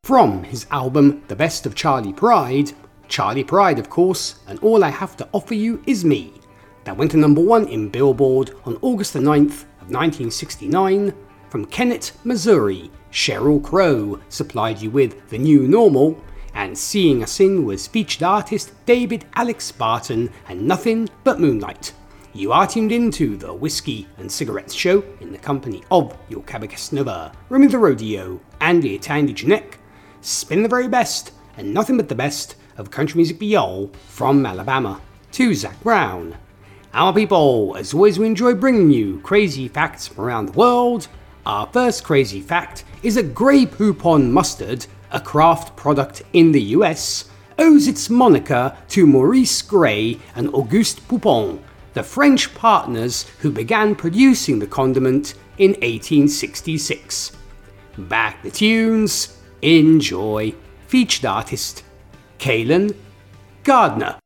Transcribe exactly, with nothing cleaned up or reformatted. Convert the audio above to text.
From his album The Best of Charley Pride, Charley Pride of course, and All I Have to Offer You Is Me, that went to number one in Billboard on August the ninth of nineteen sixty-nine. From Kennett, Missouri, Sheryl Crow supplied you with The New Normal, and Seeing Us In was featured artist David Alex Barton and Nothing But Moonlight. You are tuned into the Whiskey and Cigarettes Show in the company of your Cabacassnova, Remy the Rodeo, Andy Tandy Janek, spin the very best and nothing but the best of country music beyond from Alabama to Zac Brown. Our people, as always, we enjoy bringing you crazy facts from around the world. Our first crazy fact is that Grey Poupon mustard, a craft product in the U S, owes its moniker to Maurice Grey and Auguste Poupon, the French partners who began producing the condiment in eighteen sixty-six. Back the tunes, enjoy. Featured artist, Kaylin Gardner.